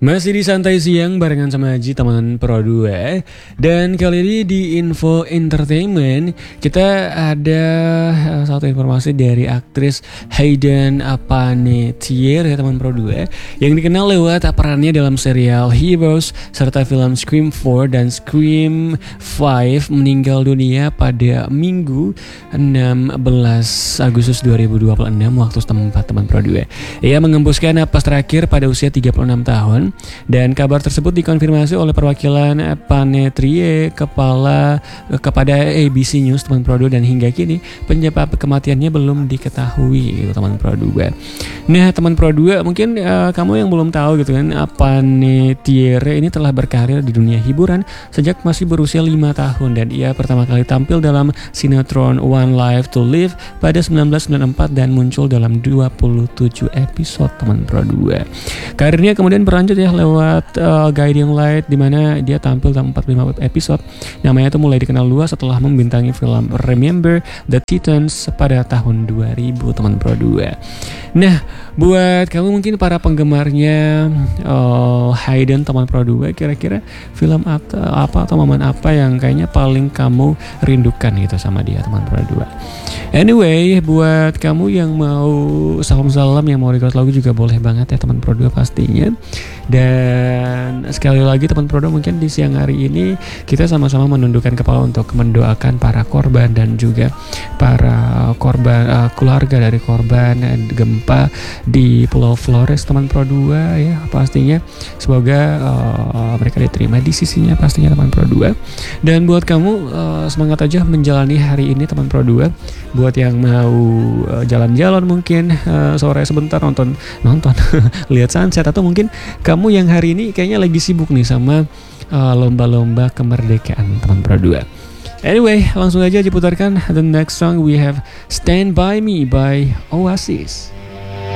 Masih di Santai Siang barengan sama Haji teman Pro 2. Dan kali ini di Info Entertainment kita ada satu informasi dari aktris Hayden Panettiere ya teman Pro 2, yang dikenal lewat perannya dalam serial Heroes serta film Scream 4 dan Scream 5, meninggal dunia pada Minggu 16 Agustus 2026 waktu setempat teman Pro 2. Ia mengembuskan napas terakhir pada usia 36 tahun. Dan kabar tersebut dikonfirmasi oleh perwakilan Panettiere kepada ABC News teman Pro 2, dan hingga kini penyebab kematiannya belum diketahui gitu teman Pro 2. Nah teman Pro 2, mungkin kamu yang belum tahu gitu kan, Panettiere ini telah berkarir di dunia hiburan sejak masih berusia 5 tahun, dan ia pertama kali tampil dalam sinetron One Life to Live pada 1994 dan muncul dalam 27 episode teman Pro 2. Karirnya kemudian berlanjut ya lewat Guiding Light, di mana dia tampil dalam 45 episode. Namanya itu mulai dikenal luas setelah membintangi film Remember the Titans pada tahun 2000 teman Pro 2. Nah, buat kamu mungkin para penggemarnya Hayden teman Pro 2, kira-kira film apa atau momen apa yang kayaknya paling kamu rindukan gitu sama dia teman Pro 2. Anyway, buat kamu yang mau salam-salam, yang mau request lagu juga boleh banget ya teman Pro 2 pastinya. Dan sekali lagi teman Pro 2, mungkin di siang hari ini kita sama-sama menundukkan kepala untuk mendoakan para korban dan juga para korban keluarga dari korban gempa di Pulau Flores teman Pro 2 ya. Pastinya semoga mereka diterima di sisinya pastinya teman Pro 2. Dan buat kamu semangat aja menjalani hari ini teman Pro 2. Buat yang mau jalan-jalan mungkin sore sebentar nonton lihat sunset, atau mungkin kamu yang hari ini kayaknya lagi sibuk nih sama lomba-lomba kemerdekaan teman Pro 2. Anyway, langsung aja diputarkan the next song. We have Stand By Me by Oasis.